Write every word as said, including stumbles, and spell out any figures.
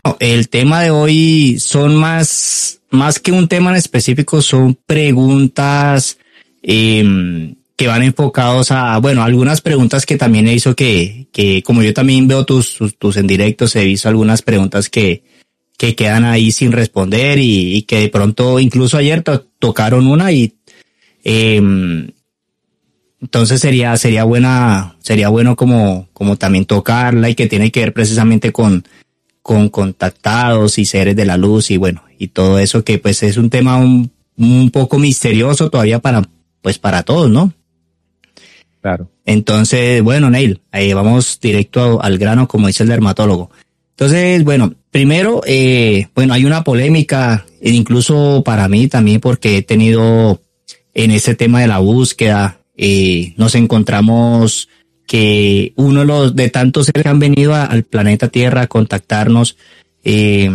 El tema de hoy son más, más que un tema en específico, son preguntas eh, que van enfocados a, bueno, algunas preguntas que también he visto que, que como yo también veo tus, tus, tus en directos, he visto algunas preguntas que, que quedan ahí sin responder y, y que de pronto, incluso ayer to, tocaron una y eh, entonces sería, sería buena, sería bueno como, como también tocarla y que tiene que ver precisamente con con contactados y seres de la luz y bueno, y todo eso que pues es un tema un, un poco misterioso todavía para, pues para todos, ¿no? Claro. Entonces, bueno, Neil, ahí vamos directo al grano, como dice el dermatólogo. Entonces, bueno, primero, eh, bueno, hay una polémica, incluso para mí también, porque he tenido en este tema de la búsqueda, eh, nos encontramos que uno de los de tantos seres que han venido a, al planeta Tierra a contactarnos, eh,